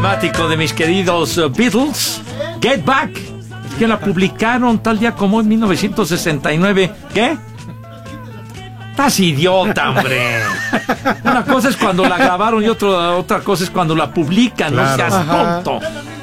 emblemático de mis queridos Beatles, Get Back, que la publicaron tal día como en 1969. ¿Qué? Estás idiota, hombre. Una cosa es cuando la grabaron y otra cosa es cuando la publican. Claro. No seas tonto.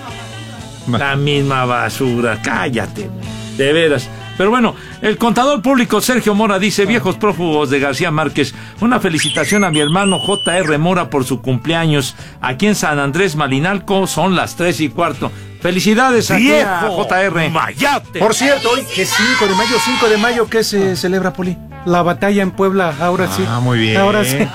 La misma basura, cállate, de veras. Pero bueno, el contador público Sergio Mora dice: viejos prófugos de García Márquez, una felicitación a mi hermano J.R. Mora por su cumpleaños. Aquí en San Andrés Malinalco son las 3:15. Felicidades a J.R. Mayate. Por cierto, hoy que 5 de mayo, ¿qué se celebra, Poli? La batalla en Puebla, ahora sí. Ah, muy bien. Ahora sí.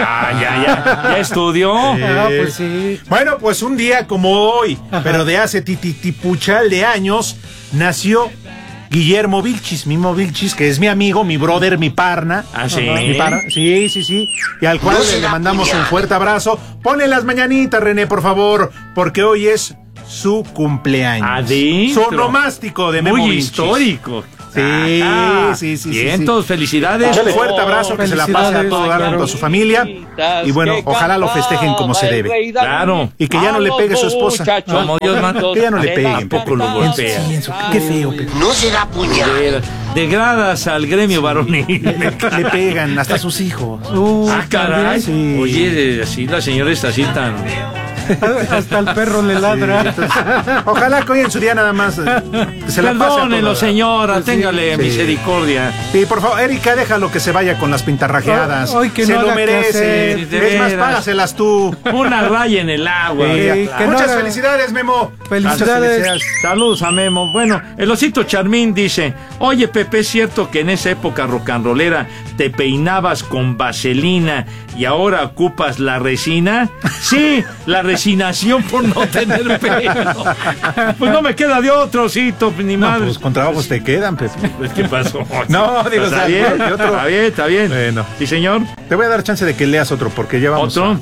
¿Ya estudió? Pues sí. Bueno, pues un día como hoy, pero de hace titipuchal de años, nació Guillermo Vilchis, Mimo Vilchis, que es mi amigo, mi brother, mi parna. ¿Ah, sí? Sí. Y al cual le mandamos un fuerte abrazo. Ponle las mañanitas, René, por favor, porque hoy es su cumpleaños. Adentro. Su onomástico de Memo Muy Vilchis. histórico. Sí. Bien, todos felicidades. Un fuerte abrazo, que se la pase a todo dar junto a su familia. Y bueno, ojalá lo festejen como se debe. Claro. Y que ya no le pegue su esposa. Como Dios manda. Que ya no le peguen. Tampoco lo golpea. Qué feo, Pepe. No será puñal. Degradas al gremio varonil. Le pegan hasta sus hijos. Caray. Sí. Oye, así la señora está así tan... Hasta el perro le ladra. Entonces, ojalá que hoy en su día nada más se la pase a Perdónenlo, señora, Pues sí, téngale misericordia. Sí, por favor, Erika, déjalo que se vaya con las pintarrajeadas. Hoy que se no lo haga merece. qué hacer. Es más, págaselas tú. Una raya en el agua. Sí, que no Muchas haga- felicidades, Memo. Felicidades. Saludos a Memo. Bueno, el osito Charmín dice: oye, Pepe, ¿es cierto que en esa época rocanrolera te peinabas con vaselina y ahora ocupas la resina? Sí, la resignación por no tener pelo. Pues no me queda de otro, osito, ni madre. Pues con trabajos te quedan, Pepe. ¿Qué pasó? No, digo, Está o sea, bien, de otro. está bien. Bueno. Sí, señor. Te voy a dar chance de que leas otro, porque ya vamos. ¿Otro?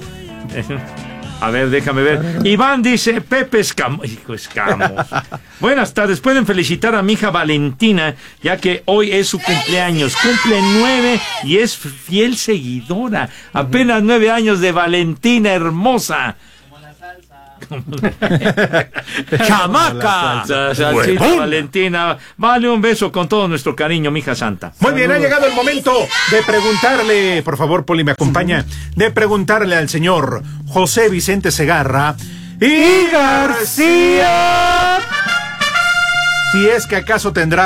A ver, déjame ver. Iván dice: Pepe Escamos. Hijo, Escamos. Buenas tardes. Pueden felicitar a mi hija Valentina, ya que hoy es su cumpleaños. Cumple 9 y es fiel seguidora. Apenas 9 años de Valentina hermosa. ¡Chamaca! Salsita Valentina. Vale, un beso con todo nuestro cariño, mija santa. Muy bien, ha llegado el momento de preguntarle, por favor, Poli, me acompaña, de preguntarle al señor José Vicente Segarra y García si es que acaso tendrá